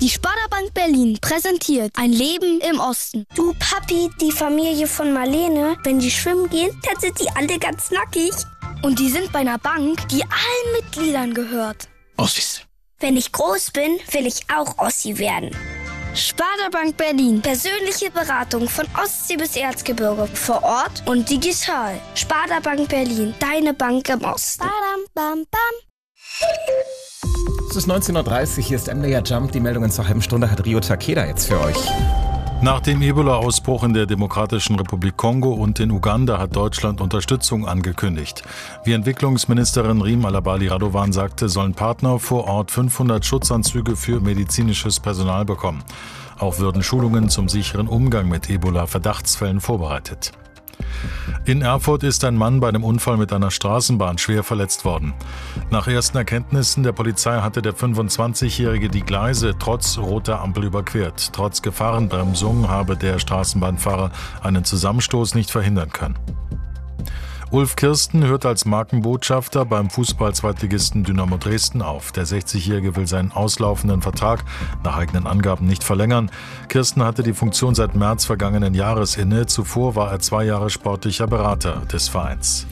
Die Sparda-Bank Berlin präsentiert ein Leben im Osten. Du Papi, die Familie von Marlene, wenn die schwimmen gehen, dann sind die alle ganz nackig. Und die sind bei einer Bank, die allen Mitgliedern gehört. Ossis. Wenn ich groß bin, will ich auch Ossi werden. Sparda-Bank Berlin. Persönliche Beratung von Ostsee bis Erzgebirge. Vor Ort und digital. Sparda-Bank Berlin. Deine Bank im Osten. Badam, bam, bam. Es ist 19:30 Uhr, hier ist MDR Jump. Die Meldungen zur halben Stunde hat Rio Takeda jetzt für euch. Nach dem Ebola-Ausbruch in der Demokratischen Republik Kongo und in Uganda hat Deutschland Unterstützung angekündigt. Wie Entwicklungsministerin Riem Alabali Radovan sagte, sollen Partner vor Ort 500 Schutzanzüge für medizinisches Personal bekommen. Auch würden Schulungen zum sicheren Umgang mit Ebola-Verdachtsfällen vorbereitet. In Erfurt ist ein Mann bei einem Unfall mit einer Straßenbahn schwer verletzt worden. Nach ersten Erkenntnissen der Polizei hatte der 25-Jährige die Gleise trotz roter Ampel überquert. Trotz Gefahrenbremsung habe der Straßenbahnfahrer einen Zusammenstoß nicht verhindern können. Ulf Kirsten hört als Markenbotschafter beim Fußball-Zweitligisten Dynamo Dresden auf. Der 60-Jährige will seinen auslaufenden Vertrag nach eigenen Angaben nicht verlängern. Kirsten hatte die Funktion seit März vergangenen Jahres inne. Zuvor war er 2 Jahre sportlicher Berater des Vereins.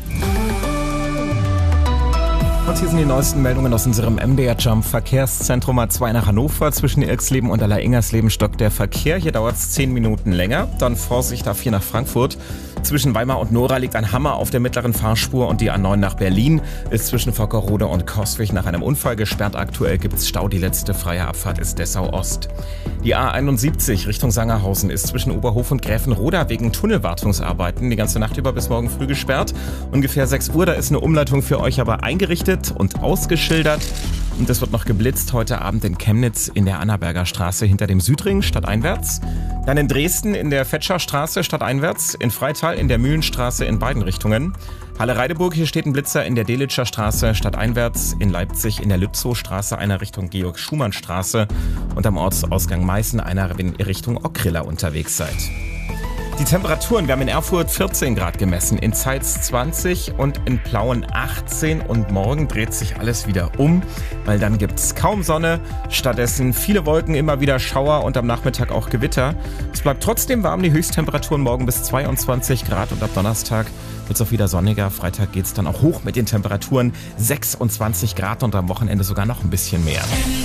Und hier sind die neuesten Meldungen aus unserem MDR Jump Verkehrszentrum A2 nach Hannover. Zwischen Irxleben und Allereingersleben stockt der Verkehr. Hier dauert es 10 Minuten länger. Dann Vorsicht A4 nach Frankfurt. Zwischen Weimar und Nora liegt ein Hammer auf der mittleren Fahrspur und die A9 nach Berlin ist zwischen Vockerode und Coswig nach einem Unfall gesperrt. Aktuell gibt es Stau. Die letzte freie Abfahrt ist Dessau Ost. Die A71 Richtung Sangerhausen ist zwischen Oberhof und Gräfenroda wegen Tunnelwartungsarbeiten die ganze Nacht über bis morgen früh gesperrt. Ungefähr 6 Uhr, da ist eine Umleitung für euch aber eingerichtet und ausgeschildert. Und es wird noch geblitzt heute Abend in Chemnitz in der Annaberger Straße hinter dem Südring stadteinwärts. Dann in Dresden in der Fetscher Straße stadteinwärts, in Freital in der Mühlenstraße in beiden Richtungen. Halle-Reideburg, hier steht ein Blitzer in der Delitscher Straße stadteinwärts, in Leipzig in der Lützowstraße einer Richtung Georg-Schumann-Straße und am Ortsausgang Meißen einer, wenn ihr Richtung Ockrilla unterwegs seid. Die Temperaturen, wir haben in Erfurt 14 Grad gemessen, in Zeitz 20 und in Plauen 18 und morgen dreht sich alles wieder um, weil dann gibt's kaum Sonne, stattdessen viele Wolken, immer wieder Schauer und am Nachmittag auch Gewitter. Es bleibt trotzdem warm, die Höchsttemperaturen morgen bis 22 Grad und ab Donnerstag wird's auch wieder sonniger. Freitag geht's dann auch hoch mit den Temperaturen 26 Grad und am Wochenende sogar noch ein bisschen mehr.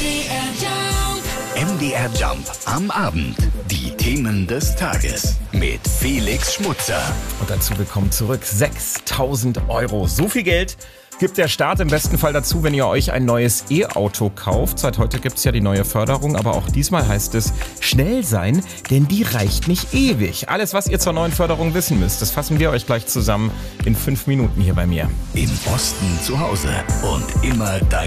MDR Jump am Abend. Die Themen des Tages mit Felix Schmutzer. Und dazu willkommen zurück 6.000 €. So viel Geld gibt der Staat im besten Fall dazu, wenn ihr euch ein neues E-Auto kauft. Seit heute gibt es ja die neue Förderung, aber auch diesmal heißt es schnell sein, denn die reicht nicht ewig. Alles, was ihr zur neuen Förderung wissen müsst, das fassen wir euch gleich zusammen in 5 Minuten hier bei mir. Im Osten zu Hause und immer dein